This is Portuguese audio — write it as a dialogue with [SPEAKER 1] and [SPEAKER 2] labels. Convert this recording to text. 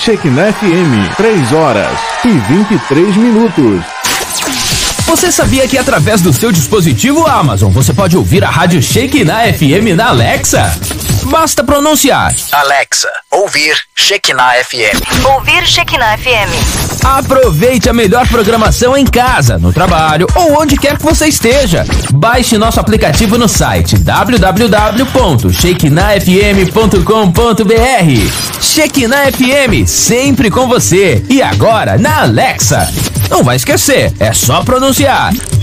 [SPEAKER 1] Shekinah FM, 3h23.
[SPEAKER 2] Você sabia que através do seu dispositivo Amazon você pode ouvir a rádio Shekinah FM na Alexa? Basta pronunciar:
[SPEAKER 3] Alexa, ouvir Shekinah FM.
[SPEAKER 4] Ouvir Shekinah FM.
[SPEAKER 2] Aproveite a melhor programação em casa, no trabalho ou onde quer que você esteja. Baixe nosso aplicativo no site www.shekinahfm.com.br. Shekinah FM, sempre com você. E agora na Alexa. Não vai esquecer, é só pronunciar: